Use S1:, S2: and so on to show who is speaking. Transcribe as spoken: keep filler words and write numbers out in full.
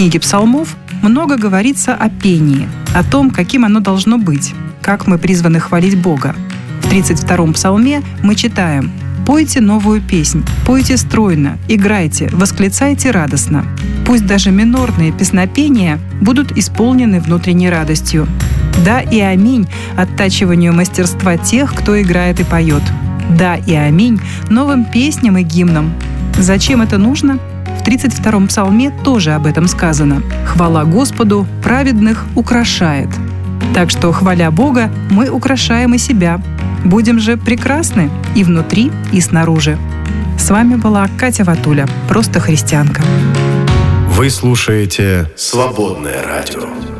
S1: книге Псалмов много говорится о пении, о том, каким оно должно быть, как мы призваны хвалить Бога. В тридцать втором псалме мы читаем: «Пойте новую песнь, пойте стройно, играйте, восклицайте радостно». Пусть даже минорные песнопения будут исполнены внутренней радостью. Да и аминь оттачиванию мастерства тех, кто играет и поет. Да и аминь новым песням и гимнам. Зачем это нужно? В тридцать втором псалме тоже об этом сказано. «Хвала Господу праведных украшает». Так что, хваля Бога, мы украшаем и себя. Будем же прекрасны и внутри, и снаружи. С вами была Катя Ватуля, просто христианка.
S2: Вы слушаете «Свободное радио».